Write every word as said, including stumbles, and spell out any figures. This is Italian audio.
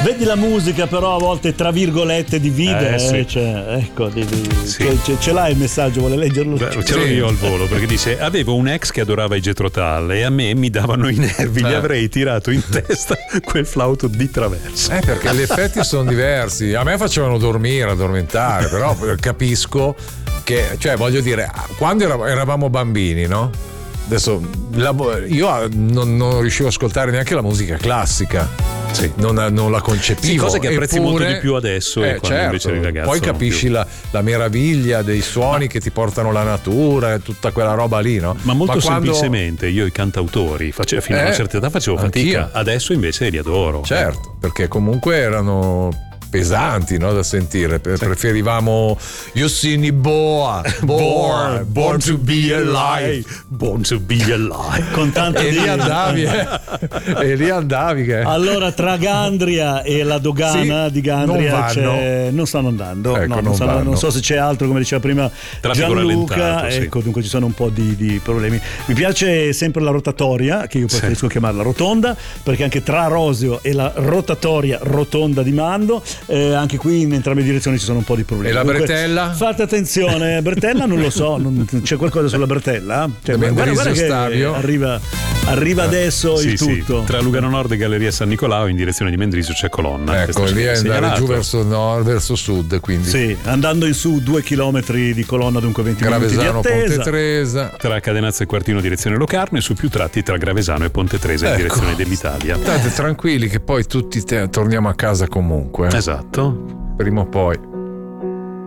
Vedi la musica però a volte tra virgolette divide, Eh, sì. eh, cioè, ecco, devi, Sì. ce, ce, ce l'hai il messaggio, vuole leggerlo? Beh, ce l'ho io al volo, perché dice: avevo un ex che adorava i Jethro Tull e a me mi davano i nervi, gli Eh. avrei tirato in testa quel flauto di traverso. Eh, perché gli effetti sono diversi. A me facevano dormire, addormentare, però capisco che, cioè, voglio dire, quando era- eravamo bambini, no? Adesso la- io non, non riuscivo a ascoltare neanche la musica classica. Sì. Non, non la concepivo. Sì, cosa che apprezzi Eppure- molto di più adesso e quando invece eri ragazzo Poi non capisci più. la, la meraviglia dei suoni che ti portano la natura e tutta quella roba lì, no? Ma molto quando- semplicemente io i cantautori face- fino a una Eh, certa età facevo fatica, anch'io. adesso invece li adoro. Certo, perché comunque erano pesanti, no, da sentire. Pre- Preferivamo You See Me Boa, Boa, Born to Be Alive, Born to Be Alive. Con tanto e di... lì andavi, eh. e lì andavi che Allora, tra Gandria e la dogana Sì, di Gandria non vanno. c'è- non stanno andando. Ecco, no, non, non stanno- vanno. non so se c'è altro, come diceva prima Traffico Gianluca. rallentato, sì. Ecco, dunque ci sono un po' di, di problemi. Mi piace sempre la rotatoria, che io preferisco chiamarla rotonda, perché anche tra Rosio e la rotatoria rotonda di Mando, eh, anche qui in entrambe le direzioni ci sono un po' di problemi. E la Dunque, bretella? fate attenzione, bretella non lo so, non- c'è qualcosa sulla bretella? Cioè, Da guarda, guarda Mendrisio che Stabio? arriva, arriva adesso Sì, il sì, tutto. tra Lugano Nord e Galleria San Nicolao in direzione di Mendrisio c'è colonna. ecco, Questo lì è è andare segnalato. giù verso nord, verso sud, quindi Sì, andando in su due chilometri di colonna, dunque venti Gravesano, minuti di Ponte attesa. Tresa. Tra Cadenazzo e Quartino direzione Locarno e su più tratti tra Gravesano e Ponte Tresa in Ecco. direzione dell'Italia. State tranquilli che poi tutti te- torniamo a casa comunque. Esatto. Prima o poi.